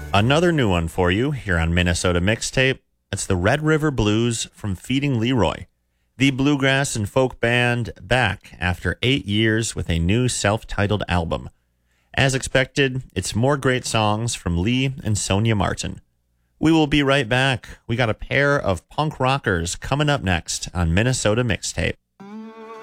Another new one for you here on Minnesota Mixtape. It's the Red River Blues from Feeding Leroy, the bluegrass and folk band back after 8 years with a new self-titled album. As expected, it's more great songs from Lee and Sonia Martin. We will be right back. We got a pair of punk rockers coming up next on Minnesota Mixtape.